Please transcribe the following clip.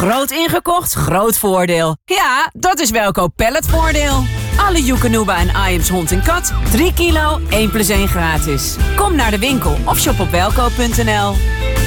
Groot ingekocht, groot voordeel. Ja, dat is Welkoop Palletvoordeel. Alle Joekanuba en Iams hond en kat. 3 kilo, 1 + 1 gratis. Kom naar de winkel of shop op welkoop.nl.